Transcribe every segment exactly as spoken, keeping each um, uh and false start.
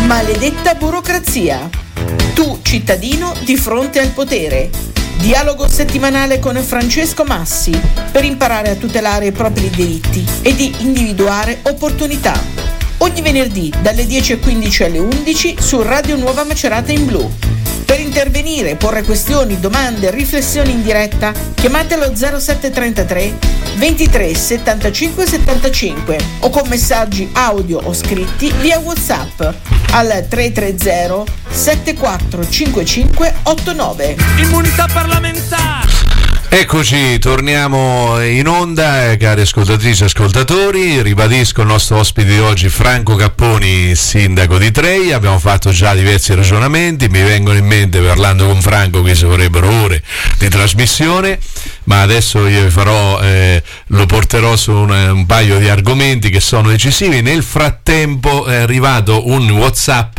Maledetta burocrazia. Tu, cittadino, di fronte al potere. Dialogo settimanale con Francesco Massi per imparare a tutelare i propri diritti e di individuare opportunità. Ogni venerdì dalle dieci e quindici alle undici su Radio Nuova Macerata in Blu. Per intervenire, porre questioni, domande, riflessioni in diretta, chiamatelo zero sette trentatré ventitré settantacinque settantacinque o con messaggi audio o scritti via WhatsApp al tre tre zero sette quattro cinque cinque otto nove. Immunità parlamentare. Eccoci, torniamo in onda, eh, cari ascoltatrici e ascoltatori. Ribadisco il nostro ospite di oggi, Franco Capponi, sindaco di Treia. Abbiamo fatto già diversi ragionamenti, mi vengono in mente, parlando con Franco, che ci vorrebbero ore di trasmissione, ma adesso io vi farò, eh, lo porterò su un, un paio di argomenti che sono decisivi. Nel frattempo è arrivato un WhatsApp.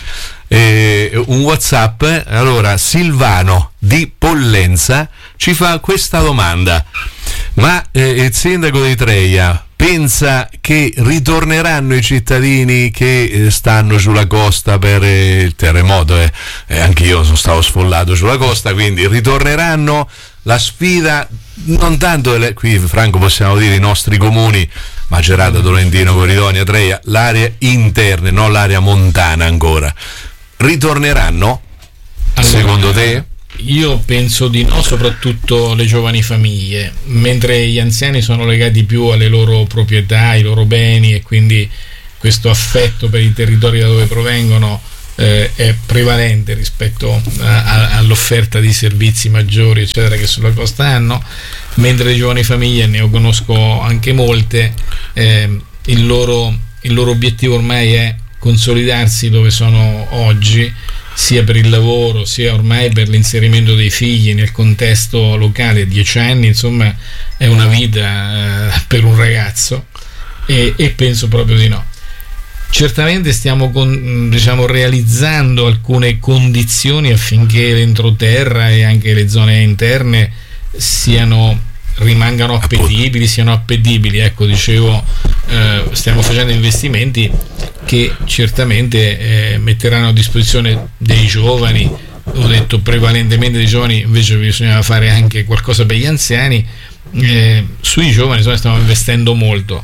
Eh, un WhatsApp. Allora, Silvano di Pollenza ci fa questa domanda: ma eh, il sindaco di Treia pensa che ritorneranno i cittadini che eh, stanno sulla costa per eh, il terremoto? Eh, eh, anche io sono stato sfollato sulla costa, quindi ritorneranno? La sfida non tanto delle, qui Franco possiamo dire i nostri comuni, Macerata, Tolentino, Coridonia, Treia, l'area interna, non l'area montana ancora. Ritorneranno? Allora, secondo te? Io penso di no, soprattutto le giovani famiglie, mentre gli anziani sono legati più alle loro proprietà, ai loro beni, e quindi questo affetto per i territori da dove provengono eh, è prevalente rispetto a, a, all'offerta di servizi maggiori eccetera che sulla costa hanno, mentre le giovani famiglie, ne conosco anche molte, eh, il loro, il loro obiettivo ormai è consolidarsi dove sono oggi, sia per il lavoro sia ormai per l'inserimento dei figli nel contesto locale. Dieci anni insomma è una vita eh, per un ragazzo, e, e penso proprio di no. Certamente stiamo con, diciamo, realizzando alcune condizioni affinché l'entroterra e anche le zone interne siano rimangano appetibili, siano appetibili. Ecco, dicevo, eh, stiamo facendo investimenti che certamente eh, metteranno a disposizione dei giovani. Ho detto prevalentemente dei giovani, invece bisognava fare anche qualcosa per gli anziani. Eh, sui giovani insomma, stiamo investendo molto.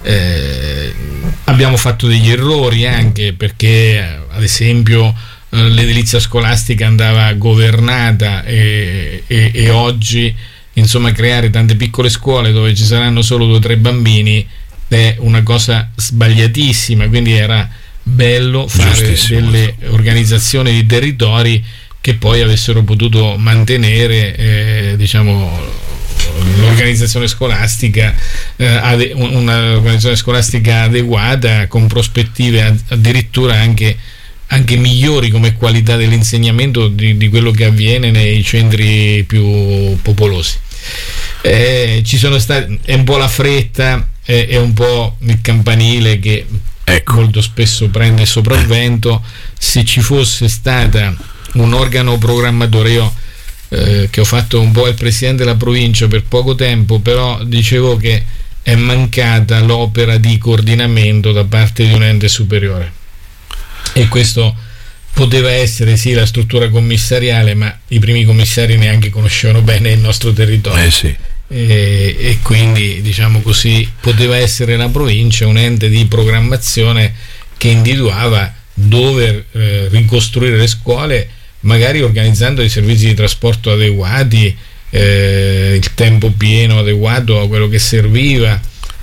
Eh, abbiamo fatto degli errori anche perché, ad esempio, eh, l'edilizia scolastica andava governata e, e, e oggi insomma creare tante piccole scuole dove ci saranno solo due o tre bambini è una cosa sbagliatissima. Quindi era bello fare delle organizzazioni di territori che poi avessero potuto mantenere eh, diciamo l'organizzazione scolastica, eh, ade- un'organizzazione scolastica adeguata, con prospettive addirittura anche anche migliori come qualità dell'insegnamento di, di quello che avviene nei centri più popolosi. Eh, ci sono stati, è un po' la fretta, è, è un po' il campanile che ecco. molto spesso prende sopravvento. Se ci fosse stata un organo programmatore, io eh, che ho fatto un po' il presidente della provincia per poco tempo, però dicevo che è mancata l'opera di coordinamento da parte di un ente superiore, e questo poteva essere sì la struttura commissariale, ma i primi commissari neanche conoscevano bene il nostro territorio. Eh sì. e, e quindi diciamo così poteva essere la provincia un ente di programmazione che individuava dove eh, ricostruire le scuole, magari organizzando dei servizi di trasporto adeguati, eh, il tempo pieno adeguato a quello che serviva,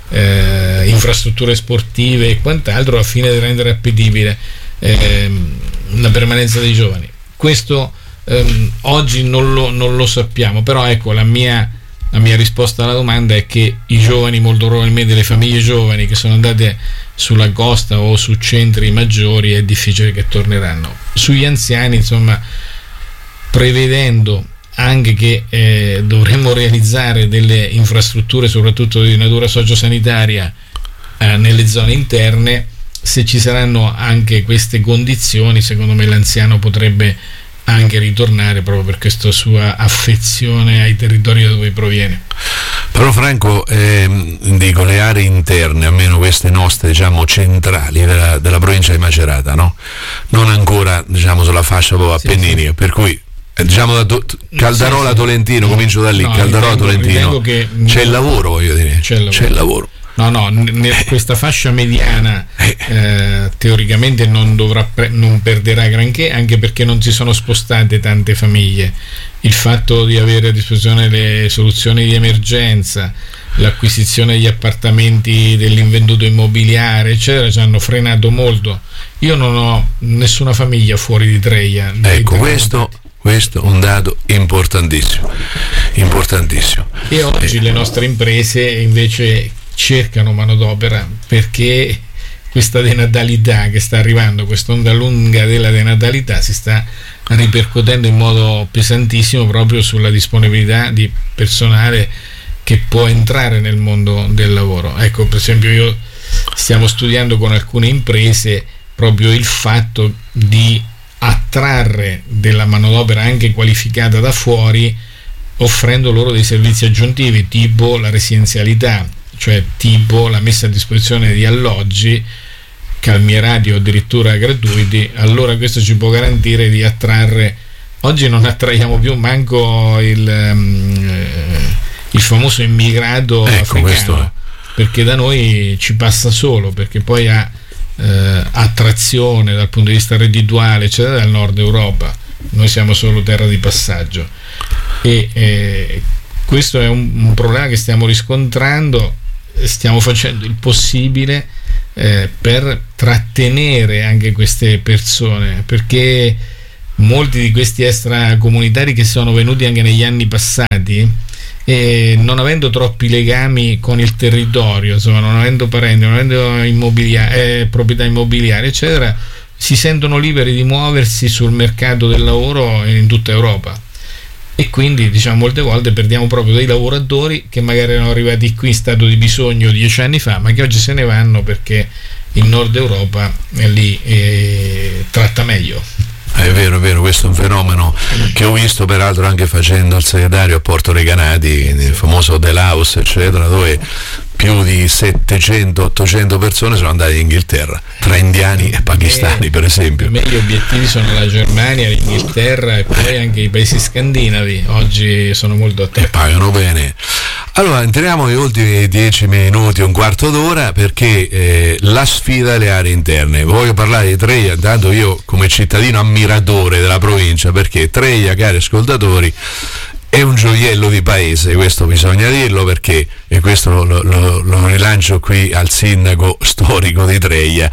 eh, infrastrutture sportive e quant'altro, a fine di rendere appetibile eh, la permanenza dei giovani. Questo ehm, oggi non lo, non lo sappiamo, però ecco la mia, la mia risposta alla domanda è che i giovani, molto probabilmente le famiglie giovani che sono andate sulla costa o su centri maggiori, è difficile che torneranno. Sugli anziani insomma, prevedendo anche che eh, dovremmo realizzare delle infrastrutture soprattutto di natura sociosanitaria eh, nelle zone interne, se ci saranno anche queste condizioni, secondo me l'anziano potrebbe anche ritornare proprio per questa sua affezione ai territori da dove proviene. Però Franco, ehm, dico, le aree interne, almeno queste nostre, diciamo centrali della, della provincia di Macerata, no? lavora, diciamo, sulla fascia proprio appenninica, sì, per cui eh, diciamo da to- Caldarola sì, Tolentino, sì. Comincio da lì, no, Caldarola ritengo, Tolentino, che c'è il lavoro, voglio dire, c'è il lavoro. C'è il lavoro. No, no, n- questa fascia mediana eh, teoricamente non dovrà pre- non perderà granché, anche perché non si sono spostate tante famiglie. Il fatto di avere a disposizione le soluzioni di emergenza, l'acquisizione degli appartamenti dell'invenduto immobiliare, eccetera, ci hanno frenato molto. Io non ho nessuna famiglia fuori di Treia. Ecco, questo questo è un dato importantissimo, importantissimo. E oggi eh. le nostre imprese invece cercano manodopera, perché questa denatalità che sta arrivando, quest'onda lunga della denatalità, si sta ripercuotendo in modo pesantissimo proprio sulla disponibilità di personale che può entrare nel mondo del lavoro. Ecco, per esempio, io stiamo studiando con alcune imprese proprio il fatto di attrarre della manodopera anche qualificata da fuori, offrendo loro dei servizi aggiuntivi tipo la residenzialità, cioè tipo la messa a disposizione di alloggi calmierati o addirittura gratuiti. Allora questo ci può garantire di attrarre. Oggi non attraiamo più manco il, um, il famoso immigrato, ecco, africano, perché da noi ci passa solo, perché poi ha eh, attrazione dal punto di vista reddituale, eccetera, dal nord Europa. Noi siamo solo terra di passaggio, e eh, questo è un, un problema che stiamo riscontrando. Stiamo facendo il possibile eh, per trattenere anche queste persone, perché molti di questi extracomunitari che sono venuti anche negli anni passati, e non avendo troppi legami con il territorio, insomma, non avendo parenti, non avendo immobilia- eh, proprietà immobiliari, eccetera, si sentono liberi di muoversi sul mercato del lavoro in tutta Europa. E quindi, diciamo, molte volte perdiamo proprio dei lavoratori che magari erano arrivati qui in stato di bisogno dieci anni fa, ma che oggi se ne vanno perché il nord Europa è lì e tratta meglio. È vero, è vero, questo è un fenomeno che ho visto peraltro anche facendo il segretario a Porto Recanati, nel famoso The House, eccetera, dove più di settecento ottocento persone sono andate in Inghilterra, tra indiani e pakistani, per esempio. Per me gli obiettivi sono la Germania, l'Inghilterra e poi anche i paesi scandinavi. Oggi sono molto attenti. E pagano bene. Allora, entriamo negli ultimi dieci minuti, un quarto d'ora, perché eh, la sfida delle aree interne. Voglio parlare di Treia, intanto io come cittadino ammiratore della provincia, perché Treia, cari ascoltatori, è un gioiello di paese, questo bisogna dirlo, perché, e questo lo, lo, lo rilancio qui al sindaco storico di Treia.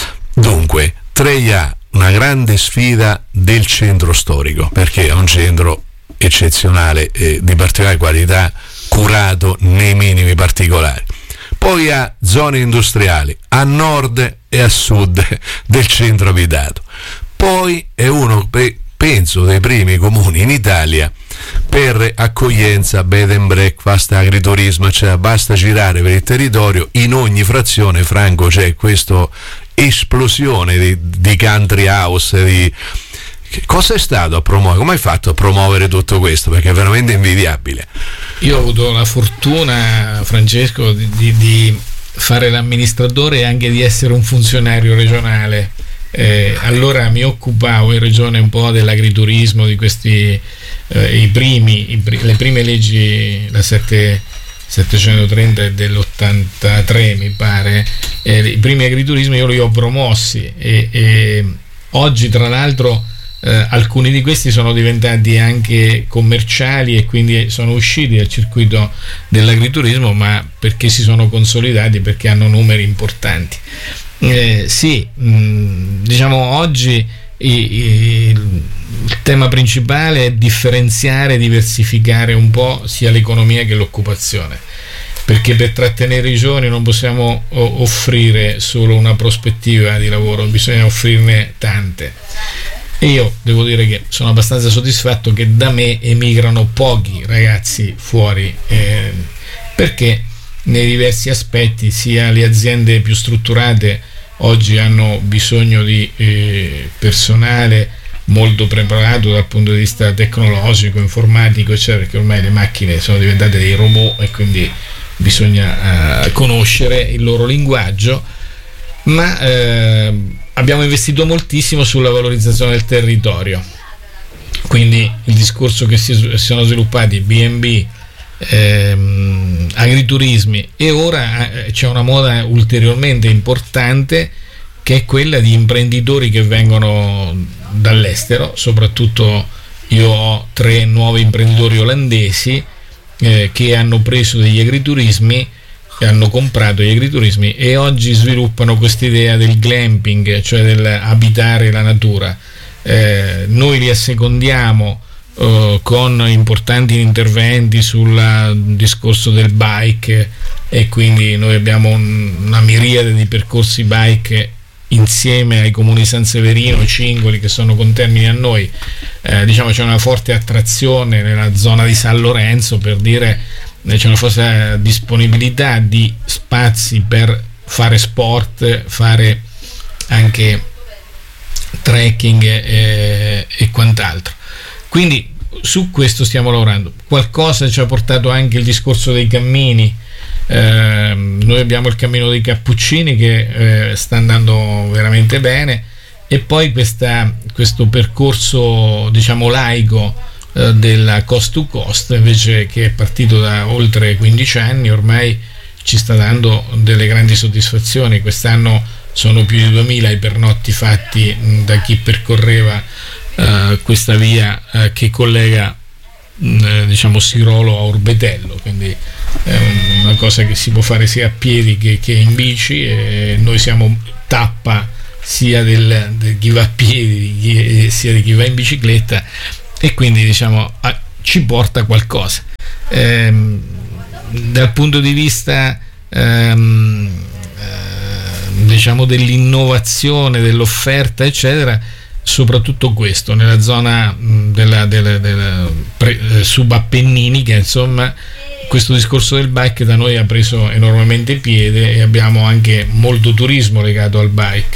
Dunque, Treia ha una grande sfida del centro storico, perché è un centro eccezionale, eh, di particolare qualità, curato nei minimi particolari. Poi ha zone industriali a nord e a sud del centro abitato. Poi è uno, penso, dei primi comuni in Italia per accoglienza, bed and breakfast, agriturismo, cioè basta girare per il territorio, in ogni frazione, Franco, c'è questa esplosione di, di country house, di... Cosa è stato a promuovere? Come hai fatto a promuovere tutto questo? Perché è veramente invidiabile. Io ho avuto la fortuna, Francesco, di, di, di fare l'amministratore e anche di essere un funzionario regionale. Eh, allora mi occupavo in regione un po' dell'agriturismo, di questi eh, i primi, i, le prime leggi, la sette, settecentotrenta è dell'ottantatré mi pare, eh, i primi agriturismi io li ho promossi, e, e oggi tra l'altro eh, alcuni di questi sono diventati anche commerciali e quindi sono usciti dal circuito dell'agriturismo, ma perché si sono consolidati, perché hanno numeri importanti. Eh, sì, mh, diciamo oggi i, i, il tema principale è differenziare, diversificare un po' sia l'economia che l'occupazione, perché per trattenere i giovani non possiamo o- offrire solo una prospettiva di lavoro, bisogna offrirne tante. E io devo dire che sono abbastanza soddisfatto che da me emigrano pochi ragazzi fuori, eh, perché nei diversi aspetti sia le aziende più strutturate oggi hanno bisogno di eh, personale molto preparato dal punto di vista tecnologico, informatico, eccetera, perché ormai le macchine sono diventate dei robot e quindi bisogna eh, conoscere il loro linguaggio, ma eh, abbiamo investito moltissimo sulla valorizzazione del territorio, quindi il discorso che si sono sviluppati B and B, ehm, agriturismi, e ora c'è una moda ulteriormente importante che è quella di imprenditori che vengono dall'estero. Soprattutto io ho tre nuovi imprenditori olandesi eh, che hanno preso degli agriturismi, hanno comprato gli agriturismi e oggi sviluppano quest'idea del glamping, cioè del abitare la natura. Eh, noi li assecondiamo eh, con importanti interventi sul discorso del bike, e quindi noi abbiamo un, una miriade di percorsi bike insieme ai comuni San Severino, Cingoli, che sono contermini a noi. Eh, diciamo c'è una forte attrazione nella zona di San Lorenzo, per dire, c'è una forte disponibilità di spazi per fare sport, fare anche trekking e, e quant'altro. Quindi su questo stiamo lavorando. Qualcosa ci ha portato anche il discorso dei cammini. Eh, noi abbiamo il cammino dei Cappuccini che eh, sta andando veramente bene, e poi questa, questo percorso, diciamo, laico eh, della Coast to Coast, invece, che è partito da oltre quindici anni ormai, ci sta dando delle grandi soddisfazioni. Quest'anno sono più di duemila i pernotti fatti mh, da chi percorreva eh, questa via eh, che collega mh, diciamo Sirolo a Orbetello, quindi è una cosa che si può fare sia a piedi che, che in bici, e noi siamo tappa sia del, di chi va a piedi sia di chi va in bicicletta, e quindi diciamo a, ci porta qualcosa. Ehm, dal punto di vista ehm, eh, diciamo dell'innovazione, dell'offerta eccetera, soprattutto questo nella zona della, della, della pre, eh, subappenninica, insomma, questo discorso del bike da noi ha preso enormemente piede, e abbiamo anche molto turismo legato al bike,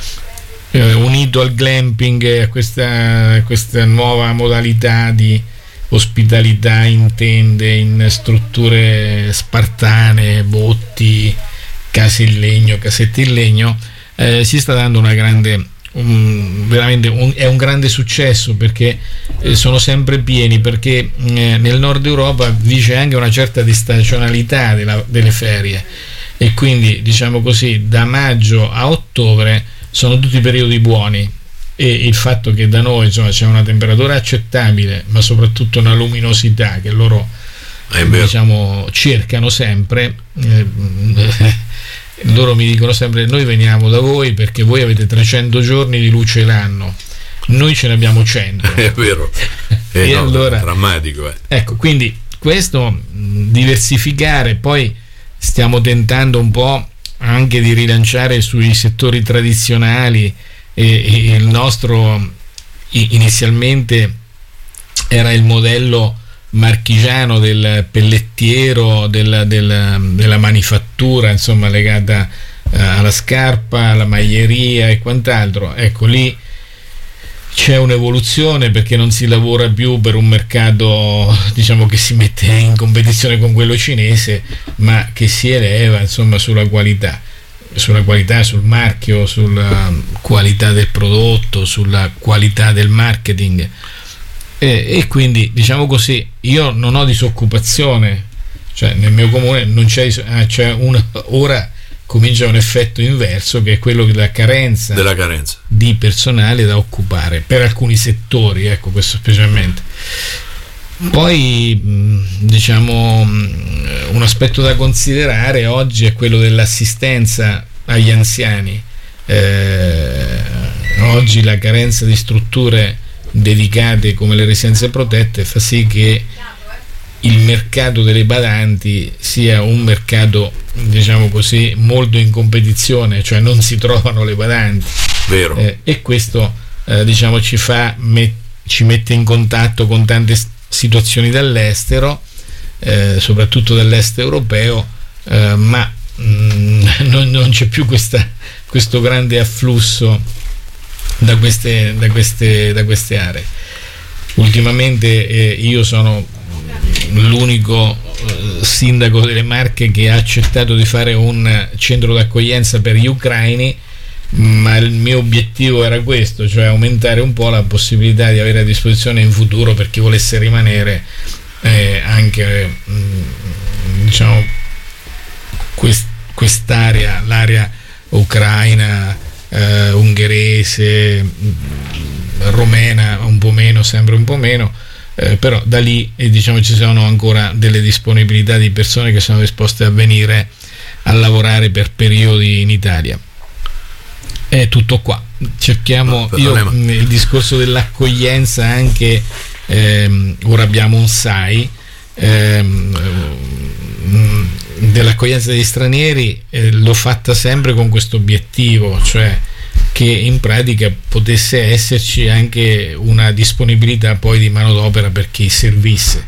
eh, unito al glamping e a questa, a questa nuova modalità di ospitalità in tende, in strutture spartane, botti, case in legno, casette in legno. Eh, si sta dando una grande Un, veramente un, è un grande successo, perché eh, sono sempre pieni, perché eh, nel nord Europa vige anche una certa di stagionalità della, delle ferie, e quindi diciamo così da maggio a ottobre sono tutti periodi buoni, e il fatto che da noi insomma c'è una temperatura accettabile, ma soprattutto una luminosità che loro eh, diciamo cercano sempre, eh, loro mi dicono sempre: noi veniamo da voi perché voi avete trecento giorni di luce l'anno, noi ce ne abbiamo cento. È vero, è e no, allora, drammatico. Eh. Ecco, quindi questo, diversificare, poi stiamo tentando un po' anche di rilanciare sui settori tradizionali, e, e il nostro inizialmente era il modello marchigiano del pellettiero, della, della, della manifattura, insomma, legata uh, alla scarpa, alla maglieria e quant'altro. Ecco, lì c'è un'evoluzione, perché non si lavora più per un mercato, diciamo, che si mette in competizione con quello cinese, ma che si eleva, insomma, sulla qualità, sulla qualità, sul marchio, sulla qualità del prodotto, sulla qualità del marketing. E, e quindi, diciamo così, io non ho disoccupazione, cioè nel mio comune non c'è, ah, c'è una, ora comincia un effetto inverso, che è quello della carenza, della carenza di personale da occupare per alcuni settori, ecco, questo specialmente. Poi diciamo un aspetto da considerare oggi è quello dell'assistenza agli anziani. Eh, oggi la carenza di strutture dedicate come le residenze protette fa sì che il mercato delle badanti sia un mercato, diciamo così, molto in competizione, cioè non si trovano le badanti. Vero. Eh, e questo eh, diciamo ci fa met- ci mette in contatto con tante situazioni dall'estero, eh, soprattutto dall'est europeo, eh, ma mh, non, non c'è più questa, questo grande afflusso da queste, da queste, da queste aree. Ultimamente eh, io sono l'unico eh, sindaco delle Marche che ha accettato di fare un centro d'accoglienza per gli ucraini, ma il mio obiettivo era questo, cioè aumentare un po' la possibilità di avere a disposizione in futuro per chi volesse rimanere eh, anche mh, diciamo quest, quest'area, l'area ucraina, eh, ungherese, mh, romena un po' meno, sempre un po' meno, eh, però da lì eh, diciamo ci sono ancora delle disponibilità di persone che sono disposte a venire a lavorare per periodi in Italia. È tutto qua. Cerchiamo, no, io il discorso dell'accoglienza anche, ehm, ora abbiamo un S A I ehm, dell'accoglienza degli stranieri, eh, l'ho fatta sempre con questo obiettivo, cioè che in pratica potesse esserci anche una disponibilità poi di manodopera per chi servisse,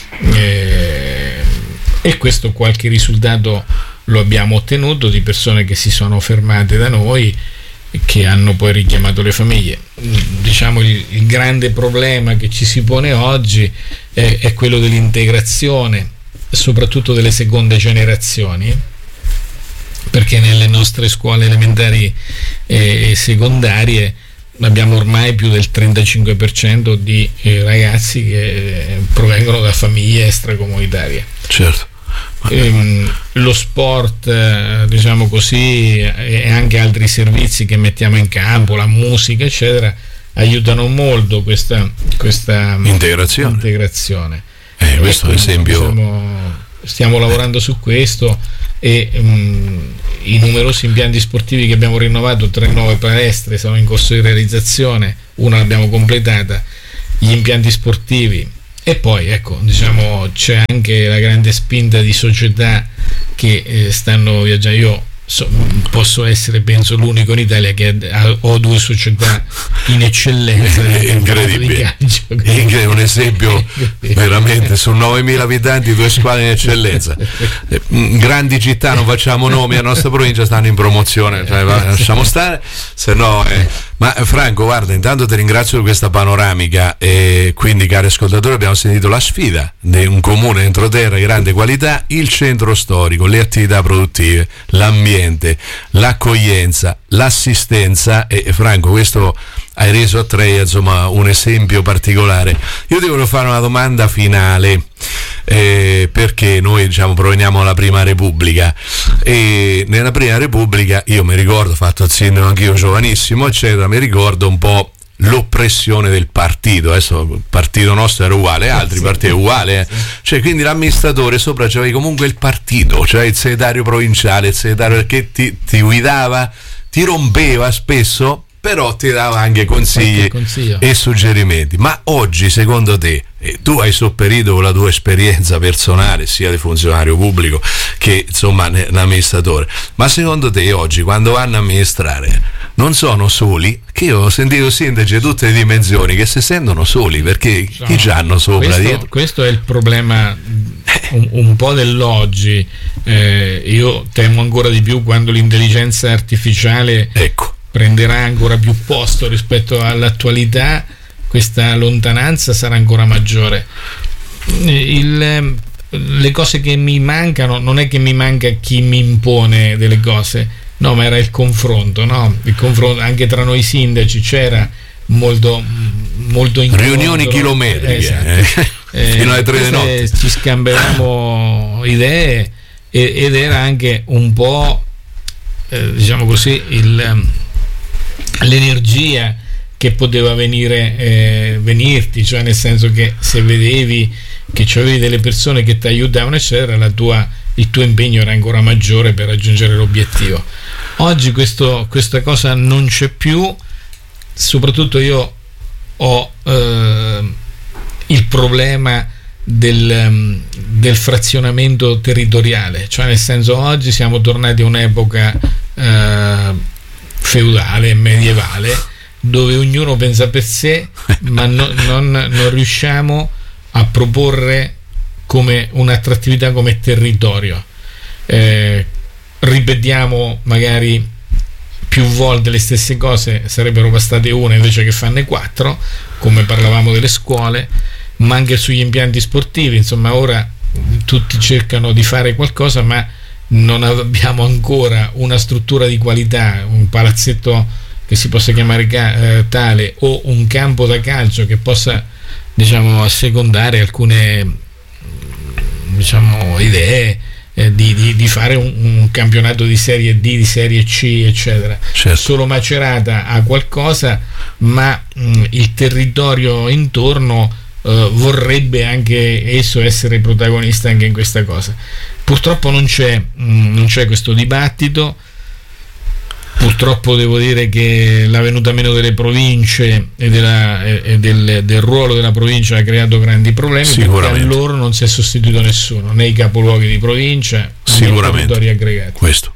eh, e questo qualche risultato lo abbiamo ottenuto, di persone che si sono fermate da noi, che hanno poi richiamato le famiglie. Diciamo il, il grande problema che ci si pone oggi è, è quello dell'integrazione, soprattutto delle seconde generazioni, perché nelle nostre scuole elementari e secondarie abbiamo ormai più del trentacinque per cento di eh, ragazzi che provengono da famiglie extracomunitarie. Certo. Ehm, lo sport, eh, diciamo così, e anche altri servizi che mettiamo in campo, la musica eccetera, aiutano molto questa, questa integrazione, integrazione. Eh, questo ecco, esempio diciamo, stiamo lavorando su questo, e um, i numerosi impianti sportivi che abbiamo rinnovato, tre nuove palestre sono in corso di realizzazione, una l'abbiamo completata, gli impianti sportivi. E poi ecco, diciamo, c'è anche la grande spinta di società che eh, stanno viaggiando. Io so, posso essere, penso, l'unico in Italia che ha, ho due società in eccellenza. Incredibile, incredibile, un esempio veramente su novemila abitanti, due squadre in eccellenza. Grandi città, non facciamo nomi, a nostra provincia stanno in promozione, cioè, lasciamo stare, se no eh. Ma Franco, guarda, intanto ti ringrazio per questa panoramica, e quindi, cari ascoltatori, abbiamo sentito la sfida di un comune entroterra di grande qualità, il centro storico, le attività produttive, l'ambiente, l'accoglienza, l'assistenza, e Franco, questo hai reso a Treia insomma un esempio particolare. Io ti voglio fare una domanda finale, eh, perché noi diciamo proveniamo dalla Prima Repubblica, e nella Prima Repubblica io mi ricordo, ho fatto il sindaco anch'io giovanissimo eccetera, mi ricordo un po' l'oppressione del partito. Adesso il partito nostro era uguale, altri sì, partiti uguali, eh. Sì. Cioè, quindi l'amministratore sopra c'avevi comunque il partito, cioè il segretario provinciale, il segretario che ti, ti guidava, ti rompeva spesso, però ti dava anche consigli e suggerimenti. Ma oggi, secondo te, eh, tu hai sopperito con la tua esperienza personale, sia di funzionario pubblico che insomma l'amministratore, ma secondo te oggi, quando vanno a amministrare, non sono soli? Che io ho sentito sindaci di tutte le dimensioni che si sentono soli, perché no, chi ci hanno sopra questo, dietro? Questo è il problema un, un po' dell'oggi. Eh, io temo ancora di più quando l'intelligenza artificiale, ecco, prenderà ancora più posto rispetto all'attualità, questa lontananza sarà ancora maggiore. Il, le cose che mi mancano, non è che mi manca chi mi impone delle cose, no, ma era il confronto, no? Il confronto anche tra noi sindaci c'era molto, molto incontro, riunioni chilometriche, esatto. eh, fino alle tre di notte ci scambiavamo idee, ed era anche un po' eh, diciamo così il l'energia che poteva venire eh, venirti, cioè nel senso che se vedevi che c'avevi delle persone che ti aiutavano eccetera, la tua, il tuo impegno era ancora maggiore per raggiungere l'obiettivo. Oggi questo, questa cosa non c'è più, soprattutto io ho eh, il problema del, del frazionamento territoriale, cioè nel senso oggi siamo tornati a un'epoca eh, feudale, medievale, dove ognuno pensa per sé, ma no, non, non riusciamo a proporre come un'attrattività come territorio. Eh, ripetiamo magari più volte le stesse cose, sarebbero bastate una invece che farne quattro, come parlavamo delle scuole, ma anche sugli impianti sportivi. Insomma, ora tutti cercano di fare qualcosa, ma non abbiamo ancora una struttura di qualità, un palazzetto che si possa chiamare ca- eh, tale, o un campo da calcio che possa, diciamo, assecondare alcune, diciamo, idee eh, di, di, di fare un, un campionato di serie D, di serie C, eccetera. Certo. Solo Macerata ha qualcosa, ma mh, il territorio intorno Uh, vorrebbe anche esso essere protagonista anche in questa cosa. Purtroppo non c'è, mh, non c'è questo dibattito. Purtroppo devo dire che la venuta meno delle province e, della, e del, del ruolo della provincia ha creato grandi problemi, perché a loro non si è sostituito nessuno, né i capoluoghi di provincia né i territori aggregati. Questo.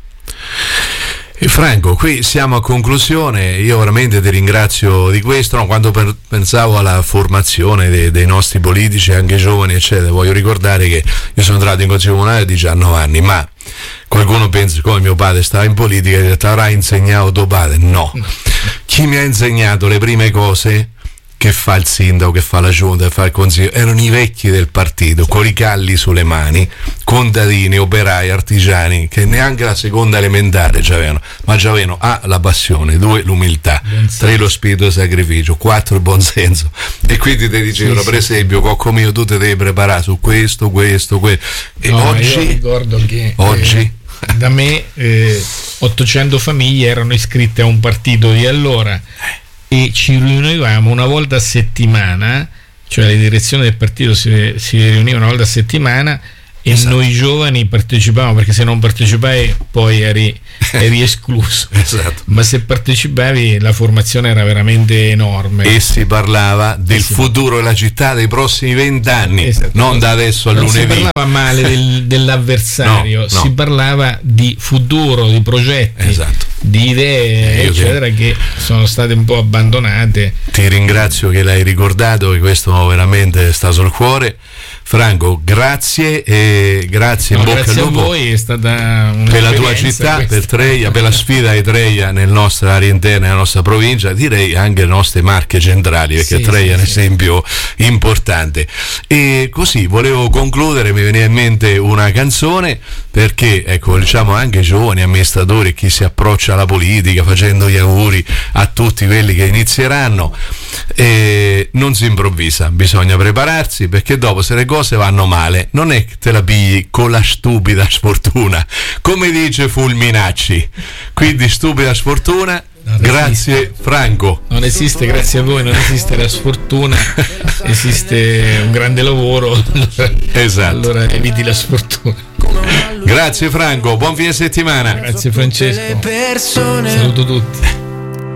E Franco, qui siamo a conclusione, io veramente ti ringrazio di questo, no? Quando per, pensavo alla formazione dei, dei nostri politici, anche giovani eccetera, voglio ricordare che io sono entrato in Consiglio Comunale a diciannove anni, ma qualcuno pensa come mio padre stava in politica e ti avrà insegnato tuo padre? No, chi mi ha insegnato le prime cose che fa il sindaco, che fa la giunta, che fa il consiglio, erano i vecchi del partito, con i calli sulle mani, contadini, operai, artigiani, che neanche la seconda elementare c'avevano, ma c'avevano A, la passione, due, l'umiltà, tre, lo spirito di sacrificio, quattro, il buonsenso. E quindi ti dicevano, sì, per esempio, cocco mio, tu ti devi preparare su questo, questo, questo. E no, oggi, io ricordo che oggi eh, da me eh, ottocento famiglie erano iscritte a un partito di allora, e ci riunivamo una volta a settimana, cioè le direzioni del partito si, si riunivano una volta a settimana, e esatto, noi giovani partecipavamo, perché se non partecipavi poi eri, eri escluso. Esatto. Ma se partecipavi la formazione era veramente enorme e si parlava del si futuro della città dei prossimi vent'anni, esatto, non da adesso a non lunedì. Non si parlava male del, dell'avversario, no, no, si parlava di futuro, di progetti, esatto, di idee, eh, eccetera, che sono state un po' abbandonate. Ti ringrazio che l'hai ricordato, che questo veramente sta sul cuore. Franco, grazie e grazie, no, in bocca grazie al lupo a voi, è stata una per la tua città, questa, per Treia, per la sfida di Treia nella nostra area interna, nella nostra provincia, direi anche le nostre Marche centrali, perché sì, Treia sì, è un sì. esempio importante. E così volevo concludere, mi veniva in mente una canzone, perché ecco, diciamo anche giovani amministratori, chi si approccia alla politica facendo gli auguri a tutti quelli che inizieranno, e non si improvvisa, bisogna prepararsi, perché dopo se le cose vanno male non è che te la pigli con la stupida sfortuna, come dice Fulminacci. Quindi stupida sfortuna. Non grazie esiste. Franco. Non esiste, grazie a voi, non esiste la sfortuna, esiste un grande lavoro. Allora, esatto. Allora eviti la sfortuna. Grazie Franco, buon fine settimana. Grazie Francesco. Saluto tutti.